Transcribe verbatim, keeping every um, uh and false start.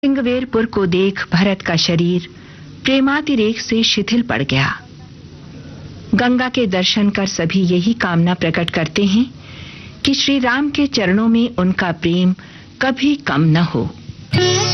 सिंगवेरपुर को देख भरत का शरीर प्रेमातिरेक से शिथिल पड़ गया। गंगा के दर्शन कर सभी यही कामना प्रकट करते हैं कि श्री राम के चरणों में उनका प्रेम कभी कम न हो।